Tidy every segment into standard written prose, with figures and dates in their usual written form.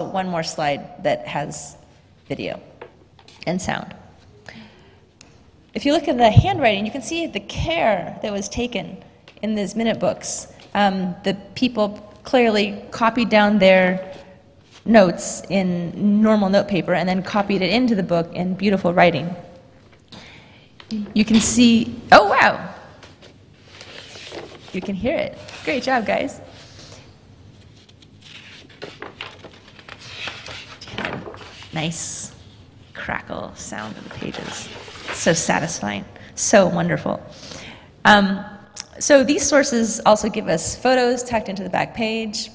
one more slide that has video and sound. If you look at the handwriting, you can see the care that was taken in these minute books. The people clearly copied down their notes in normal notepaper and then copied it into the book in beautiful writing. You can see, oh wow! You can hear it. Great job, guys. Nice crackle sound of the pages. So satisfying, so wonderful. So these sources also give us photos tucked into the back page.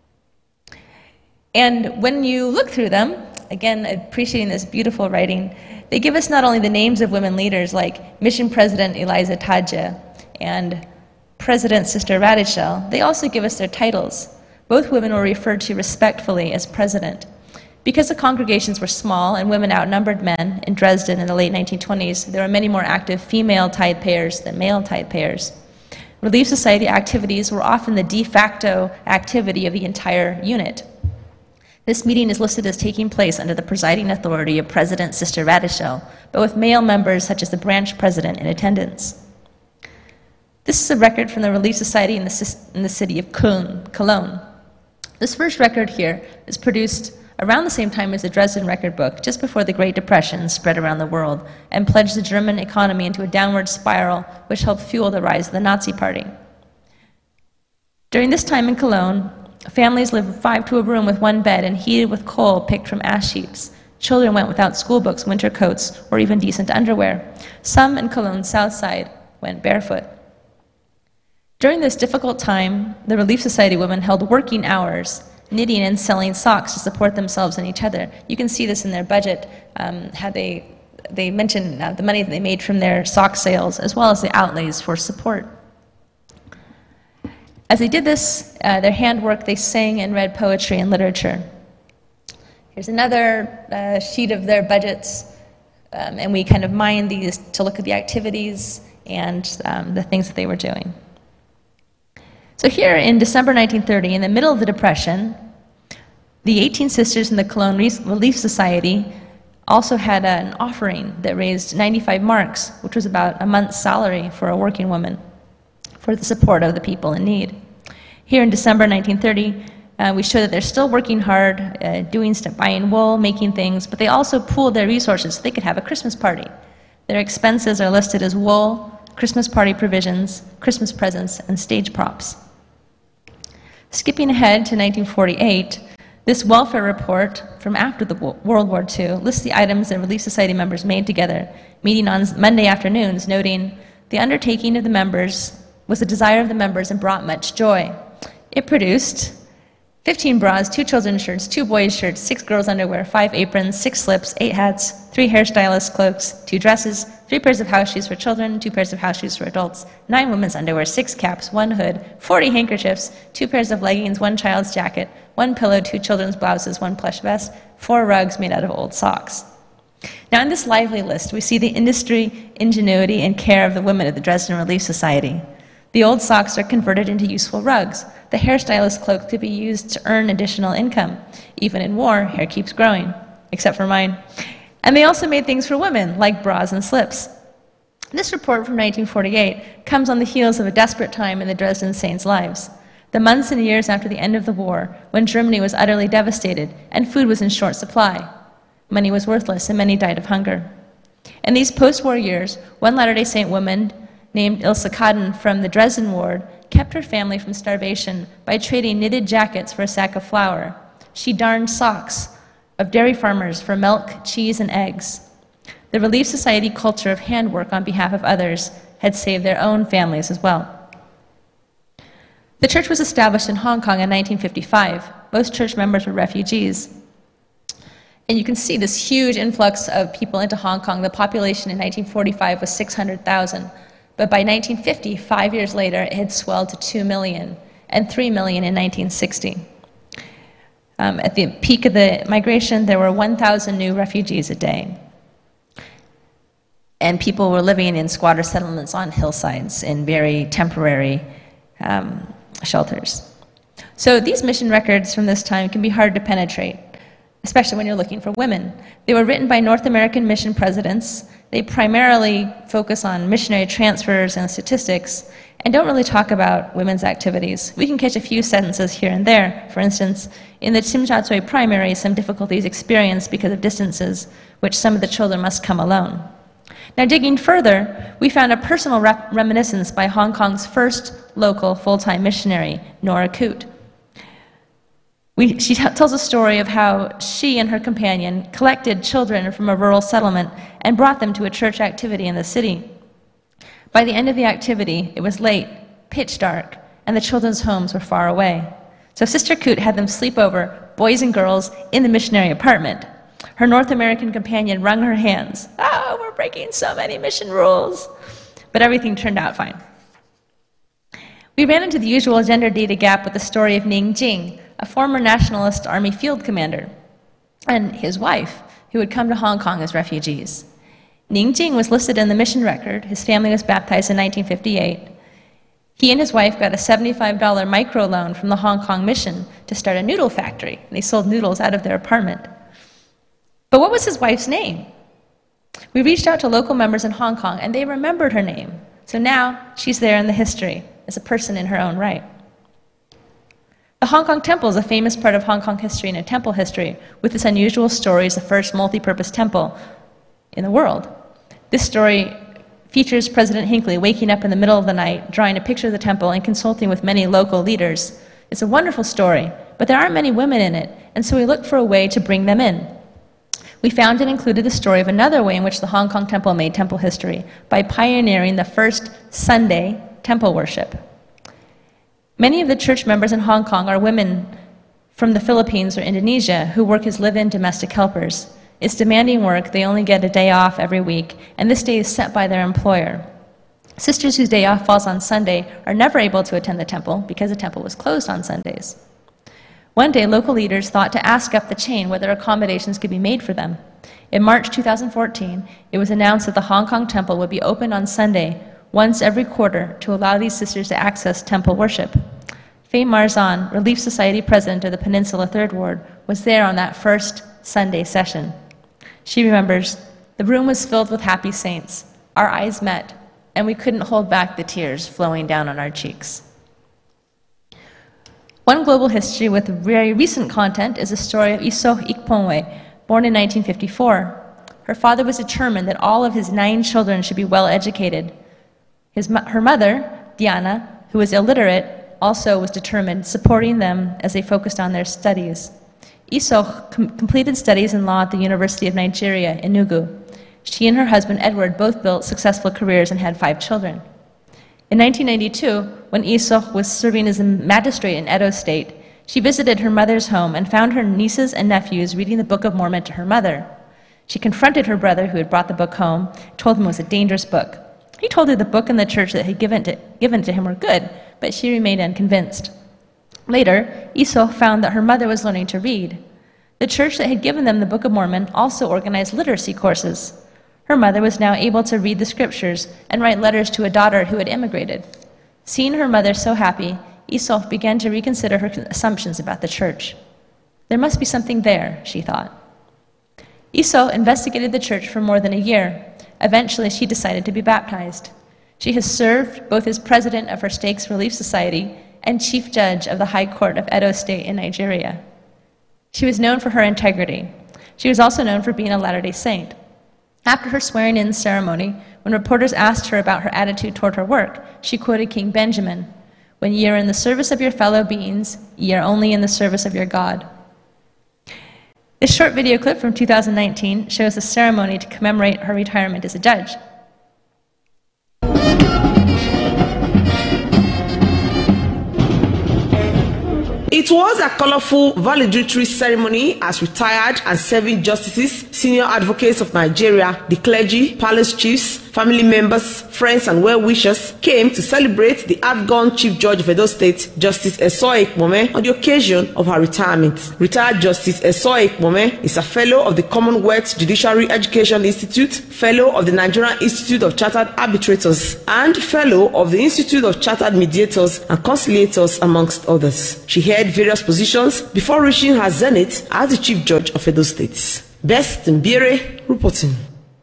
And when you look through them, again, appreciating this beautiful writing, they give us not only the names of women leaders like Mission President Eliza Tadja and President Sister Radichel, they also give us their titles. Both women were referred to respectfully as president. Because the congregations were small and women outnumbered men in Dresden in the late 1920s, there were many more active female tithe payers than male tithe payers. Relief Society activities were often the de facto activity of the entire unit. This meeting is listed as taking place under the presiding authority of President Sister Radichel, but with male members such as the branch president in attendance. This is a record from the Relief Society in the city of Cologne. This first record here is produced around the same time as the Dresden Record Book, just before the Great Depression spread around the world and plunged the German economy into a downward spiral, which helped fuel the rise of the Nazi Party. During this time in Cologne, families lived 5 to a room with 1 bed and heated with coal picked from ash heaps. Children went without school books, winter coats, or even decent underwear. Some in Cologne's south side went barefoot. During this difficult time, the Relief Society women held working hours, knitting and selling socks to support themselves and each other. You can see this in their budget, how they mention the money that they made from their sock sales, as well as the outlays for support. As they did this, their handwork, they sang and read poetry and literature. Here's another sheet of their budgets, and we kind of mine these to look at the activities and the things that they were doing. So here in December 1930, in the middle of the Depression, the 18 sisters in the Cologne Relief Society also had an offering that raised 95 marks, which was about a month's salary for a working woman, for the support of the people in need. Here in December 1930, we show that they're still working hard, buying wool, making things, but they also pooled their resources so they could have a Christmas party. Their expenses are listed as wool, Christmas party provisions, Christmas presents, and stage props. Skipping ahead to 1948, this welfare report from after the World War II lists the items that Relief Society members made together, meeting on Monday afternoons, noting, "The undertaking of the members was the desire of the members and brought much joy." It produced 15 bras, 2 children's shirts, 2 boys' shirts, 6 girls' underwear, 5 aprons, 6 slips, 8 hats, 3 hairstylist cloaks, 2 dresses, 3 pairs of house shoes for children, 2 pairs of house shoes for adults, 9 women's underwear, 6 caps, 1 hood, 40 handkerchiefs, 2 pairs of leggings, 1 child's jacket, 1 pillow, 2 children's blouses, 1 plush vest, 4 rugs made out of old socks. Now in this lively list, we see the industry, ingenuity, and care of the women of the Dresden Relief Society. The old socks are converted into useful rugs. The hairstylist cloak could be used to earn additional income. Even in war, hair keeps growing, except for mine. And they also made things for women, like bras and slips. This report from 1948 comes on the heels of a desperate time in the Dresden Saints' lives. The months and years after the end of the war, when Germany was utterly devastated and food was in short supply. Money was worthless and many died of hunger. In these post-war years, one Latter-day Saint woman named Ilse Kaden from the Dresden ward kept her family from starvation by trading knitted jackets for a sack of flour. She darned socks of dairy farmers for milk, cheese, and eggs. The Relief Society culture of handwork on behalf of others had saved their own families as well. The church was established in Hong Kong in 1955. Most church members were refugees. And you can see this huge influx of people into Hong Kong. The population in 1945 was 600,000. But by 1950, 5 years later, it had swelled to 2 million and 3 million in 1960. At the peak of the migration, there were 1,000 new refugees a day. And people were living in squatter settlements on hillsides in very temporary shelters. So these mission records from this time can be hard to penetrate. especially when you're looking for women. They were written by North American mission presidents. They primarily focus on missionary transfers and statistics, and don't really talk about women's activities. We can catch a few sentences here and there. For instance, in the Tsimsha primary, some difficulties experienced because of distances, which some of the children must come alone. Now, digging further, we found a personal reminiscence by Hong Kong's first local full-time missionary, Nora Coote. She tells a story of how she and her companion collected children from a rural settlement and brought them to a church activity in the city. By the end of the activity, it was late, pitch dark, and the children's homes were far away. So Sister Coote had them sleep over, boys and girls, in the missionary apartment. Her North American companion wrung her hands. "Oh, we're breaking so many mission rules." But everything turned out fine. We ran into the usual gender data gap with the story of Ning Jing, a former Nationalist Army field commander, and his wife, who had come to Hong Kong as refugees. Ning Jing was listed in the mission record. His family was baptized in 1958. He and his wife got a $75 microloan from the Hong Kong mission to start a noodle factory, and they sold noodles out of their apartment. But what was his wife's name? We reached out to local members in Hong Kong, and they remembered her name. So now she's there in the history as a person in her own right. The Hong Kong Temple is a famous part of Hong Kong history and temple history, with this unusual story as the first multi-purpose temple in the world. This story features President Hinckley waking up in the middle of the night, drawing a picture of the temple and consulting with many local leaders. It's a wonderful story, but there aren't many women in it, and so we looked for a way to bring them in. We found and included the story of another way in which the Hong Kong Temple made temple history, by pioneering the first Sunday temple worship. Many of the church members in Hong Kong are women from the Philippines or Indonesia who work as live-in domestic helpers. It's demanding work. They only get a day off every week, and this day is set by their employer. Sisters whose day off falls on Sunday are never able to attend the temple because the temple was closed on Sundays. One day, local leaders thought to ask up the chain whether accommodations could be made for them. In March 2014, it was announced that the Hong Kong Temple would be open on Sunday once every quarter to allow these sisters to access temple worship. Faye Marzan, Relief Society president of the Peninsula Third Ward, was there on that first Sunday session. She remembers, "The room was filled with happy saints. Our eyes met, and we couldn't hold back the tears flowing down on our cheeks." One global history with very recent content is the story of Isoh Ikponwe, born in 1954. Her father was determined that all of his 9 children should be well educated. Her mother, Diana, who was illiterate, also was determined, supporting them as they focused on their studies. Isoh completed studies in law at the University of Nigeria, Enugu. She and her husband, Edward, both built successful careers and had 5 children. In 1992, when Isoh was serving as a magistrate in Edo State, she visited her mother's home and found her nieces and nephews reading the Book of Mormon to her mother. She confronted her brother, who had brought the book home, told him it was a dangerous book. He told her the book and the church that had given to him were good, but she remained unconvinced. Later, Isoh found that her mother was learning to read. The church that had given them the Book of Mormon also organized literacy courses. Her mother was now able to read the scriptures and write letters to a daughter who had immigrated. Seeing her mother so happy, Isoh began to reconsider her assumptions about the church. There must be something there, she thought. Isoh investigated the church for more than a year. Eventually, she decided to be baptized. She has served both as president of her Stakes Relief Society and chief judge of the High Court of Edo State in Nigeria. She was known for her integrity. She was also known for being a Latter-day Saint. After her swearing-in ceremony, when reporters asked her about her attitude toward her work, she quoted King Benjamin, "When ye are in the service of your fellow beings, ye are only in the service of your God." This short video clip from 2019 shows the ceremony to commemorate her retirement as a judge. It was a colorful valedictory ceremony as retired and serving justices, senior advocates of Nigeria, the clergy, palace chiefs, Family members, friends, and well-wishers came to celebrate the outgone Chief Judge of Edo State, Justice Esoi Ekpome, on the occasion of her retirement. Retired Justice Esoi Ekpome is a fellow of the Commonwealth Judiciary Education Institute, fellow of the Nigerian Institute of Chartered Arbitrators, and fellow of the Institute of Chartered Mediators and Conciliators, amongst others. She held various positions before reaching her zenith as the Chief Judge of Edo State. Best Mbiere reporting.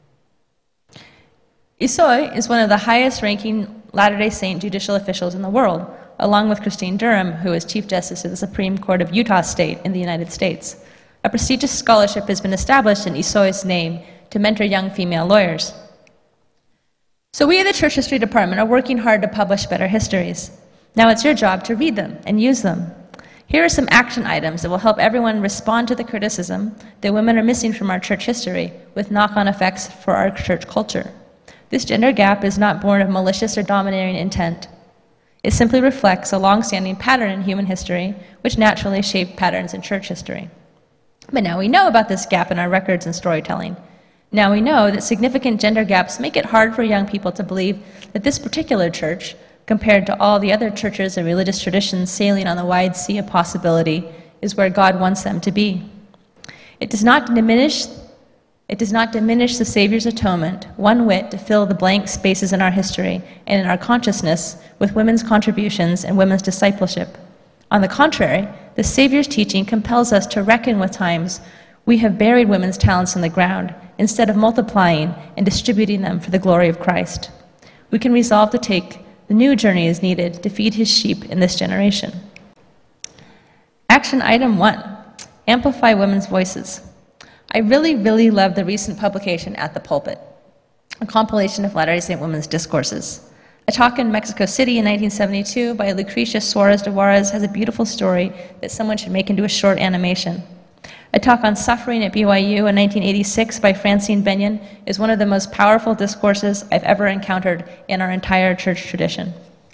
Esoi is one of the highest-ranking Latter-day Saint judicial officials in the world, along with Christine Durham, who is Chief Justice of the Supreme Court of Utah State in the United States. A prestigious scholarship has been established in Esoi's name to mentor young female lawyers. So we at the Church History Department are working hard to publish better histories. Now it's your job to read them and use them. Here are some action items that will help everyone respond to the criticism that women are missing from our church history, with knock-on effects for our church culture. This gender gap is not born of malicious or domineering intent. It simply reflects a long-standing pattern in human history, which naturally shaped patterns in church history. But now we know about this gap in our records and storytelling. Now we know that significant gender gaps make it hard for young people to believe that this particular church, compared to all the other churches and religious traditions sailing on the wide sea of possibility, is where God wants them to be. It does not diminish the Savior's atonement one whit to fill the blank spaces in our history and in our consciousness with women's contributions and women's discipleship. On the contrary, the Savior's teaching compels us to reckon with times we have buried women's talents in the ground instead of multiplying and distributing them for the glory of Christ. We can resolve to take the new journey as needed to feed his sheep in this generation. Action item 1, amplify women's voices. I really love the recent publication At the Pulpit, a compilation of Latter-day Saint women's discourses. A talk in Mexico City in 1972 by Lucrecia Suarez de Juarez has a beautiful story that someone should make into a short animation. A talk on suffering at BYU in 1986 by Francine Benyon is one of the most powerful discourses I've ever encountered in our entire church tradition.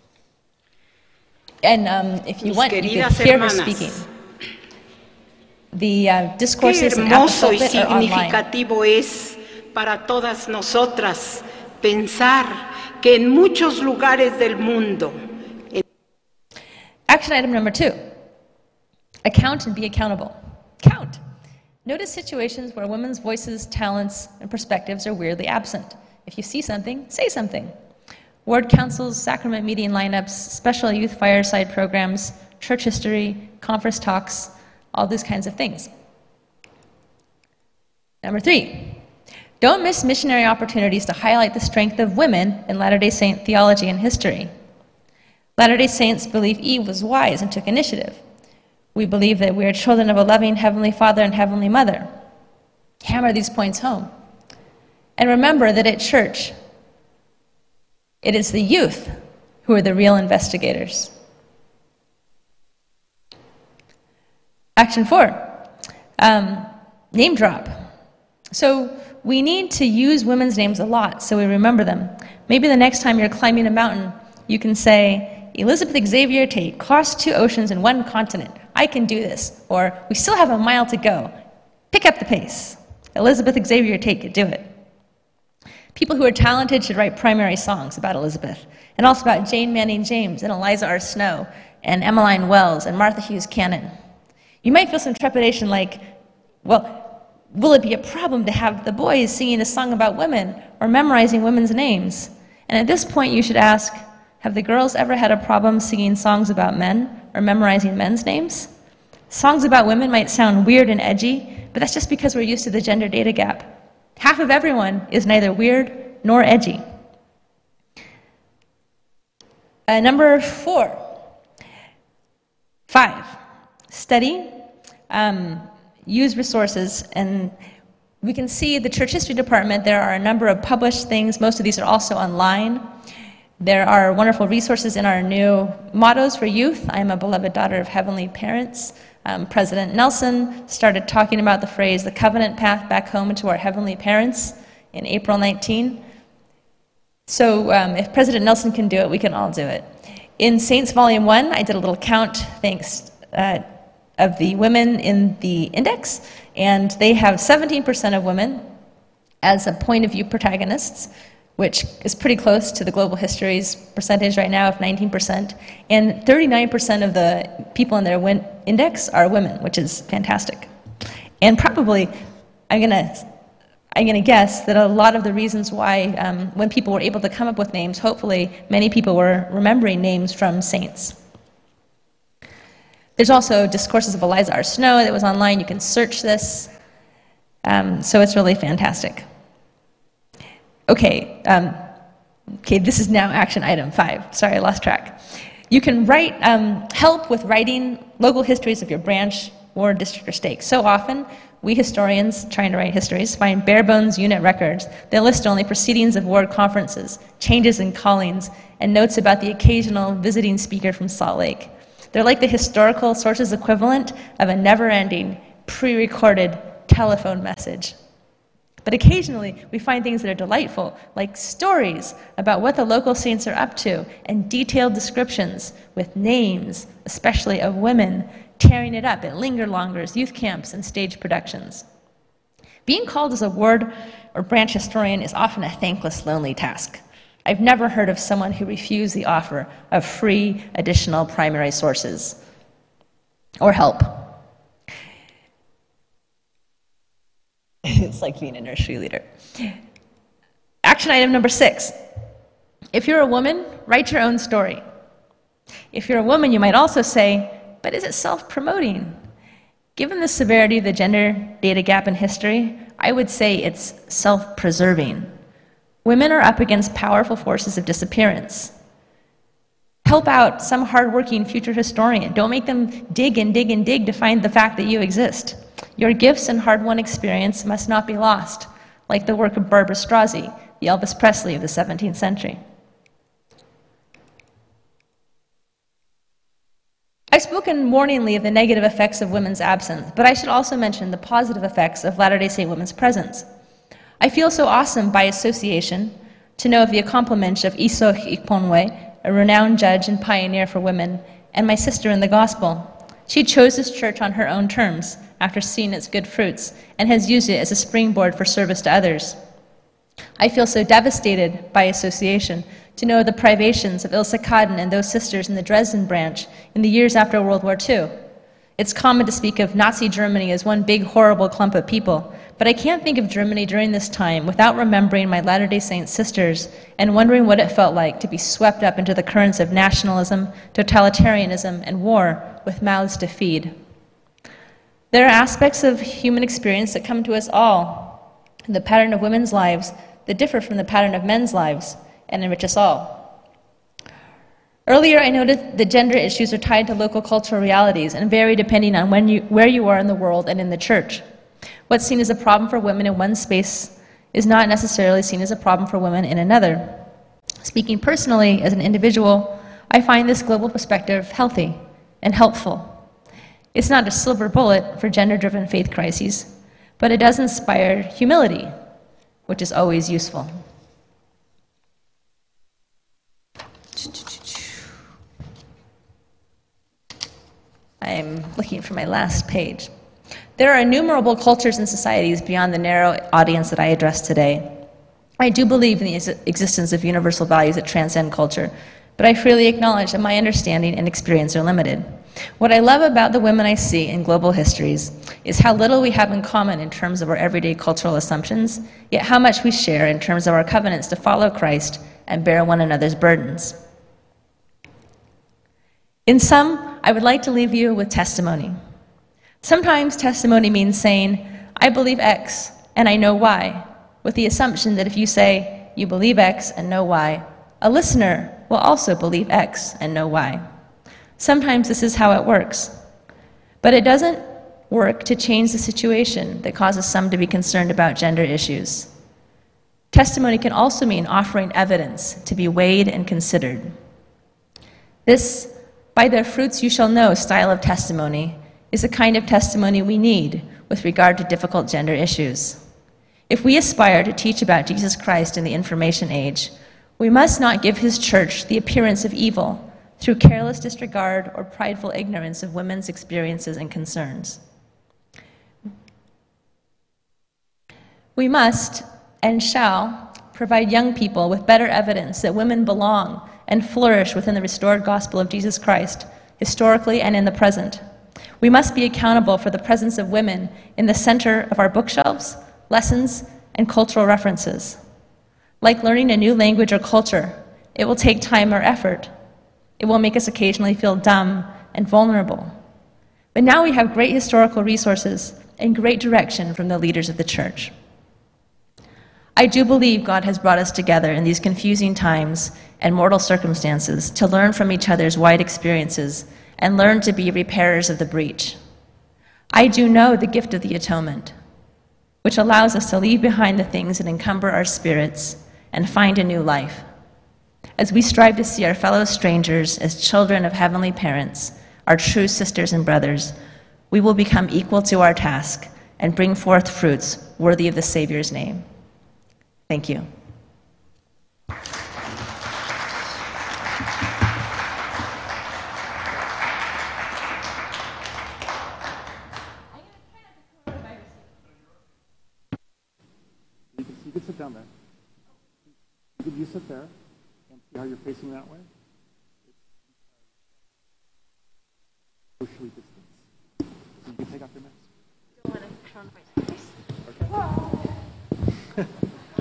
And if you want, you can hear her speaking. The discourses at the pulpit are online. Qué hermoso y significativo es para todas nosotras pensar que en muchos lugares del mundo. Action item number 2, account and be accountable. Count. Notice situations where women's voices, talents, and perspectives are weirdly absent. If you see something, say something. Ward councils, sacrament meeting lineups, special youth fireside programs, church history, conference talks, all these kinds of things. Number 3, don't miss missionary opportunities to highlight the strength of women in Latter-day Saint theology and history. Latter-day Saints believe Eve was wise and took initiative. We believe that we are children of a loving Heavenly Father and Heavenly Mother. Hammer these points home. And remember that at church, it is the youth who are the real investigators. Action 4, name drop. So we need to use women's names a lot so we remember them. Maybe the next time you're climbing a mountain, you can say, Elizabeth Xavier Tate crossed 2 oceans and 1 continent. I can do this. Or, we still have a mile to go. Pick up the pace. Elizabeth Xavier Tate could do it. People who are talented should write primary songs about Elizabeth, and also about Jane Manning James and Eliza R. Snow and Emmeline Wells and Martha Hughes Cannon. You might feel some trepidation like, well, will it be a problem to have the boys singing a song about women or memorizing women's names? And at this point you should ask, have the girls ever had a problem singing songs about men or memorizing men's names? Songs about women might sound weird and edgy, but that's just because we're used to the gender data gap. Half of everyone is neither weird nor edgy. Number 5, study, use resources, and we can see the Church History Department, there are a number of published things. Most of these are also online. There are wonderful resources in our new mottos for youth. I am a beloved daughter of heavenly parents. President Nelson started talking about the phrase, the covenant path back home to our heavenly parents in April 19. So if President Nelson can do it, we can all do it. In Saints Volume 1, I did a little count, thanks, of the women in the index, and they have 17% of women as a point of view protagonists. which is pretty close to the global history's percentage right now of 19%. And 39% of the people in their index are women, which is fantastic. And probably, I'm gonna guess that a lot of the reasons why, when people were able to come up with names, hopefully many people were remembering names from saints. There's also Discourses of Eliza R. Snow that was online. You can search this. So it's really fantastic. Okay, this is now action item 5. Sorry, I lost track. You can write, help with writing local histories of your branch, ward, district, or stake. So often, we historians trying to write histories find bare bones unit records that list only proceedings of ward conferences, changes in callings, and notes about the occasional visiting speaker from Salt Lake. They're like the historical sources equivalent of a never-ending, pre-recorded telephone message. But occasionally, we find things that are delightful, like stories about what the local saints are up to, and detailed descriptions with names, especially of women, tearing it up at linger-longers, youth camps, and stage productions. Being called as a ward or branch historian is often a thankless, lonely task. I've never heard of someone who refused the offer of free additional primary sources or help. It's like being a nursery leader. Action item number 6. If you're a woman, write your own story. If you're a woman, you might also say, but is it self-promoting? Given the severity of the gender data gap in history, I would say it's self-preserving. Women are up against powerful forces of disappearance. Help out some hardworking future historian. Don't make them dig and dig and dig to find the fact that you exist. Your gifts and hard-won experience must not be lost, like the work of Barbara Strozzi, the Elvis Presley of the 17th century. I've spoken warningly of the negative effects of women's absence, but I should also mention the positive effects of Latter-day Saint women's presence. I feel so awesome by association to know of the accomplishments of Isoch Ikponwe, a renowned judge and pioneer for women, and my sister in the gospel. She chose this church on her own terms after seeing its good fruits and has used it as a springboard for service to others. I feel so devastated by association to know the privations of Ilse Kadden and those sisters in the Dresden branch in the years after World War II. It's common to speak of Nazi Germany as one big horrible clump of people, but I can't think of Germany during this time without remembering my Latter-day Saint sisters and wondering what it felt like to be swept up into the currents of nationalism, totalitarianism, and war with mouths to feed. There are aspects of human experience that come to us all, the pattern of women's lives that differ from the pattern of men's lives and enrich us all. Earlier, I noted that gender issues are tied to local cultural realities and vary depending on where you are in the world and in the church. What's seen as a problem for women in one space is not necessarily seen as a problem for women in another. Speaking personally, as an individual, I find this global perspective healthy and helpful. It's not a silver bullet for gender-driven faith crises, but it does inspire humility, which is always useful. I'm looking for my last page. There are innumerable cultures and societies beyond the narrow audience that I addressed today. I do believe in the existence of universal values that transcend culture, but I freely acknowledge that my understanding and experience are limited. What I love about the women I see in global histories is how little we have in common in terms of our everyday cultural assumptions, yet how much we share in terms of our covenants to follow Christ and bear one another's burdens. In sum, I would like to leave you with testimony. Sometimes testimony means saying, I believe X and I know Y, with the assumption that if you say you believe X and know Y, a listener will also believe X and know Y. Sometimes this is how it works. But it doesn't work to change the situation that causes some to be concerned about gender issues. Testimony can also mean offering evidence to be weighed and considered. This by their fruits you shall know style of testimony is the kind of testimony we need with regard to difficult gender issues. If we aspire to teach about Jesus Christ in the information age, we must not give his church the appearance of evil through careless disregard or prideful ignorance of women's experiences and concerns. We must and shall provide young people with better evidence that women belong and flourish within the restored gospel of Jesus Christ, historically and in the present. We must be accountable for the presence of women in the center of our bookshelves, lessons, and cultural references. Like learning a new language or culture, it will take time or effort. It will make us occasionally feel dumb and vulnerable. But now we have great historical resources and great direction from the leaders of the church. I do believe God has brought us together in these confusing times and mortal circumstances to learn from each other's wide experiences and learn to be repairers of the breach. I do know the gift of the atonement, which allows us to leave behind the things that encumber our spirits and find a new life. As we strive to see our fellow strangers as children of heavenly parents, our true sisters and brothers, we will become equal to our task and bring forth fruits worthy of the Savior's name. Thank you. You can sit down there. You sit there and see how you're facing that way. Socially distanced. So you can take off your mask. Don't want to crown my face.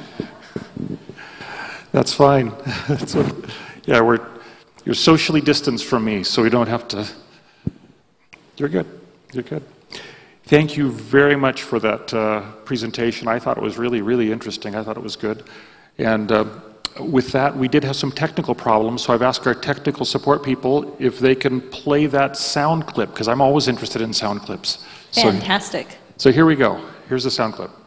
That's fine. Yeah, you're socially distanced from me, so we don't have to. You're good. You're good. Thank you very much for that presentation. I thought it was really, really interesting. I thought it was good. And with that, we did have some technical problems, so I've asked our technical support people if they can play that sound clip, because I'm always interested in sound clips. Fantastic. So here we go. Here's the sound clip.